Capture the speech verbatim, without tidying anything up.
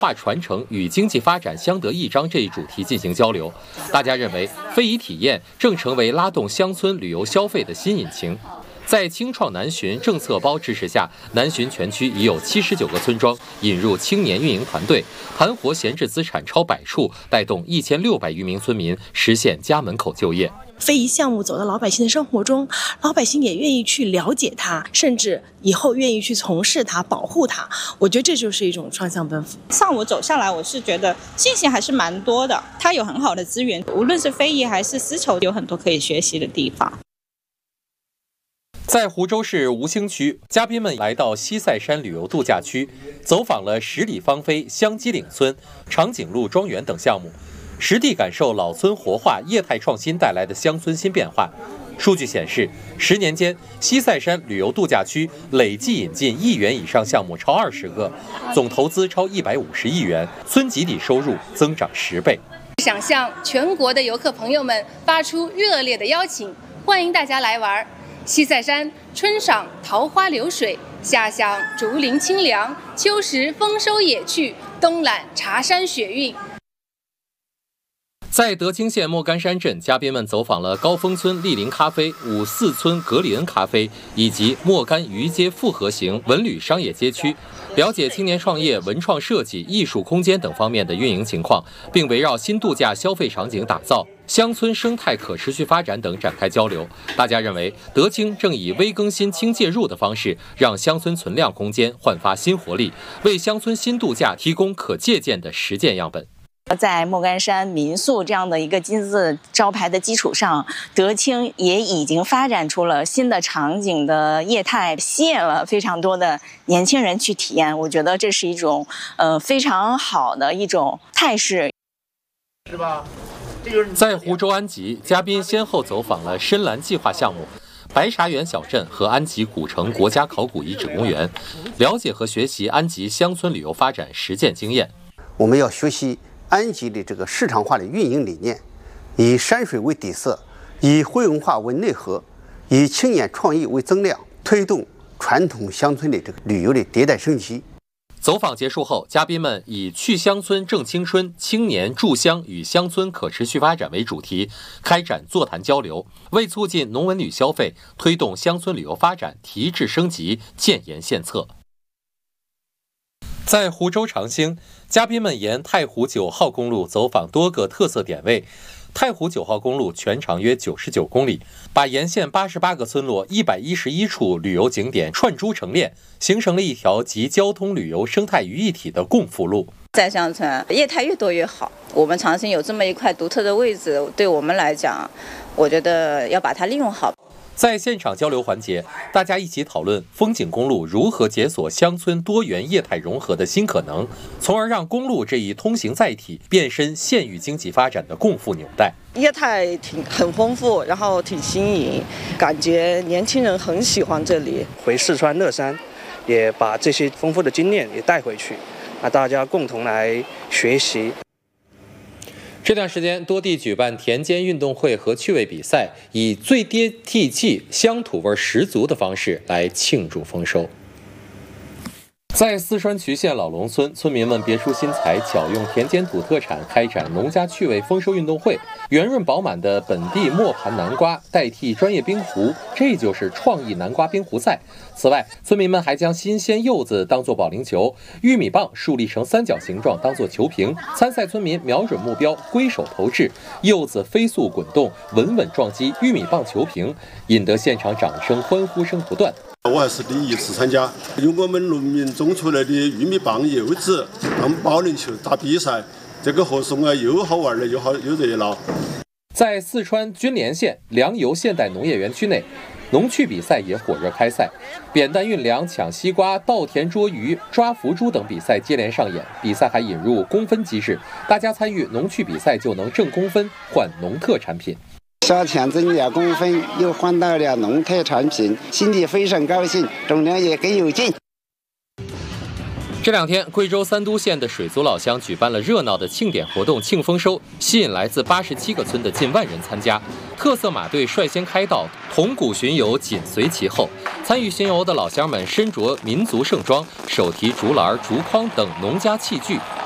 化传承与经济发展相得益彰这一主题进行交流。大家认为，非遗体验正成为拉动乡村旅游消费的新引擎。在青创南巡政策包支持下，南巡全区已有七十九个村庄引入青年运营团队，盘活闲置资产超百处，带动一千六百余名村民实现家门口就业。 非遗项目走到老百姓的生活中，老百姓也愿意去了解它，甚至以后愿意去从事它、保护它。我觉得这就是一种双向奔赴。 上午走下来，我是觉得信息还是蛮多的，它有很好的资源，无论是非遗还是丝绸，有很多可以学习的地方。 在湖州市吴兴区，嘉宾们来到西塞山旅游度假区，走访了十里芳菲、香积岭村、长颈鹿庄园等项目，实地感受老村活化、业态创新带来的乡村新变化。数据显示，十年间，西塞山旅游度假区累计引进亿元以上项目超二十个，总投资超一百五十亿元，村集体收入增长十倍。 想向全国的游客朋友们发出热烈的邀请，欢迎大家来玩。西塞山春赏桃花流水，夏享竹林清凉，秋时丰收野趣，冬览茶山雪韵。 在德清县莫干山镇，嘉宾们走访了高峰村莅林咖啡、五四村格里恩咖啡以及莫干渔街复合型文旅商业街区，了解青年创业、文创设计、艺术空间等方面的运营情况，并围绕新度假消费场景打造、乡村生态可持续发展等展开交流。大家认为，德清正以微更新、轻介入的方式，让乡村存量空间焕发新活力，为乡村新度假提供可借鉴的实践样本。 在莫干山民宿这样的一个金字招牌的基础上，德清也已经发展出了新的场景的业态，吸引了非常多的年轻人去体验。我觉得这是一种呃非常好的一种态势， 是吧？在湖州安吉，嘉宾先后走访了深蓝计划项目、白沙园小镇和安吉古城国家考古遗址公园，了解和学习安吉乡村旅游发展实践经验。 我们要学习安吉的这个市场化的运营理念，以山水为底色，以徽文化为内核，以青年创意为增量，推动传统乡村的这个旅游的迭代升级。 走访结束后，嘉宾们以去乡村正青春、青年筑乡与乡村可持续发展为主题，开展座谈交流，为促进农文旅消费、推动乡村旅游发展提质升级、建言献策。在湖州长兴，嘉宾们沿太湖九号公路走访多个特色点位。太湖九号公路全长约九十九公里，把沿线八十八个村落、一百一十一处旅游景点串珠成链，形成了一条集交通旅游生态于一体的共富路。 在乡村，业态越多越好。我们长兴有这么一块独特的位置，对我们来讲，我觉得要把它利用好。 在现场交流环节，大家一起讨论风景公路如何解锁乡村多元业态融合的新可能，从而让公路这一通行载体变身县域经济发展的共富纽带。 业态挺很丰富，然后挺新颖，感觉年轻人很喜欢这里。 回四川乐山，也把这些丰富的经验也带回去，那大家共同来学习。 这段时间，多地举办田间运动会和趣味比赛，以最接地气、乡土味十足的方式来庆祝丰收。在四川衢县老龙村，村民们别出心裁，巧用田间土特产开展农家趣味丰收运动会。圆润饱满的本地磨盘南瓜代替专业冰壶，这就是创意南瓜冰壶赛。此外，村民们还将新鲜柚子当作保龄球，玉米棒竖立成三角形状当作球瓶。参赛村民瞄准目标，挥手投掷，柚子飞速滚动，稳稳撞击玉米棒球瓶，引得现场掌声、欢呼声不断。 我还是第一次参加，用我们农民种出来的玉米棒、柚子当保龄球打比赛，这个活动啊又好玩了，又好又热闹。 在四川军连县粮油现代农业园区内，农趣比赛也火热开赛，扁担运粮、抢西瓜、稻田捉鱼、抓福珠等比赛接连上演。比赛还引入公分机制，大家参与农趣比赛就能挣公分换农特产品。 夏天挣了公分，又换到了农特产品，心里非常高兴，重量也更有劲。 这两天，贵州三都县的水族老乡举办了热闹的庆典活动庆丰收，吸引来自八十七个村的近万人参加。特色马队率先开道，铜鼓巡游紧随其后。参与巡游的老乡们身着民族盛装，手提竹篮、竹筐等农家器具，